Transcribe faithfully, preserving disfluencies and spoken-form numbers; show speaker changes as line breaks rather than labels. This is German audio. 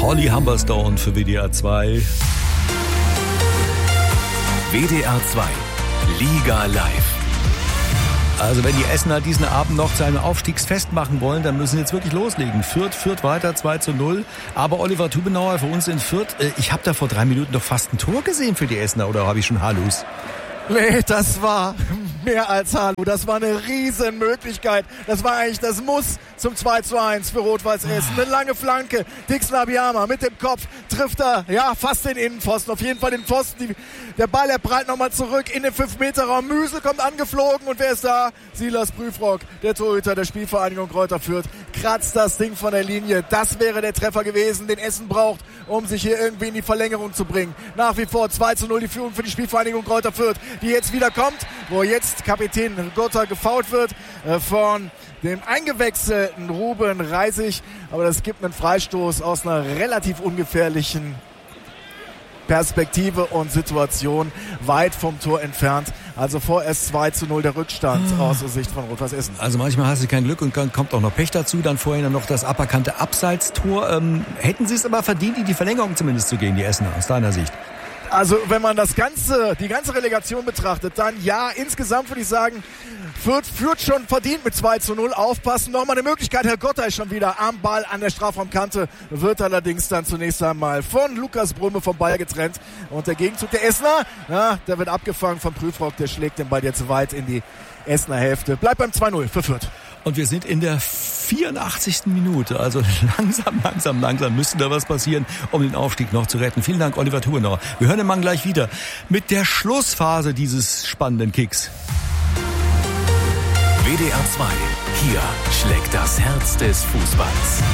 Holly Humberstone für W D R zwei.
W D R zwei Liga live.
Also wenn die Essener diesen Abend noch zu einem Aufstiegsfest machen wollen, dann müssen sie jetzt wirklich loslegen. Fürth führt weiter zwei zu null. Aber Oliver Tubenauer für uns in Fürth, ich habe da vor drei Minuten doch fast ein Tor gesehen für die Essener, oder habe ich schon Halus?
Nee, das war mehr als Hallo. Das war eine Riesenmöglichkeit. Das war eigentlich das Muss zum zwei zu eins für Rot-Weiß Essen. Eine lange Flanke. Dixon Abiyama mit dem Kopf trifft er, ja, fast den Innenpfosten. Auf jeden Fall den Pfosten. Die, der Ball, er prallt nochmal zurück in den fünf Meter Raum. Müsel kommt angeflogen und wer ist da? Silas Prüfrock, der Torhüter der Spielvereinigung Kräuter Fürth, kratzt das Ding von der Linie. Das wäre der Treffer gewesen, den Essen braucht, um sich hier irgendwie in die Verlängerung zu bringen. Nach wie vor zwei zu null die Führung für die Spielvereinigung Kräuter Fürth, die jetzt wieder kommt, wo jetzt Kapitän Gotta gefoult wird äh, von dem eingewechselten Ruben Reisig. Aber das gibt einen Freistoß aus einer relativ ungefährlichen Perspektive und Situation weit vom Tor entfernt. Also vorerst zwei zu null der Rückstand oh. aus der Sicht von Rot-Weiß Essen.
Also manchmal hast du kein Glück und dann kommt auch noch Pech dazu. Dann vorhin noch das aberkannte Abseitstor. Ähm, hätten sie es aber verdient, in die Verlängerung zumindest zu gehen, die Essener, aus deiner Sicht?
Also wenn man das ganze, die ganze Relegation betrachtet, dann ja, insgesamt würde ich sagen, Fürth führt schon verdient mit zwei zu null. Aufpassen, nochmal eine Möglichkeit. Herr Gotta ist schon wieder am Ball an der Strafraumkante, wird allerdings dann zunächst einmal von Lukas Brumme vom Ball getrennt. Und der Gegenzug der Essener, ja, der wird abgefangen von Prüfrock, der schlägt den Ball jetzt weit in die Essener Hälfte. Bleibt beim zwei null für Fürth.
Und wir sind in der vierundachtzigsten Minute. Also langsam, langsam, langsam müsste da was passieren, um den Aufstieg noch zu retten. Vielen Dank, Oliver Tubenauer. Wir hören den Mann gleich wieder mit der Schlussphase dieses spannenden Kicks.
W D R zwei. Hier schlägt das Herz des Fußballs.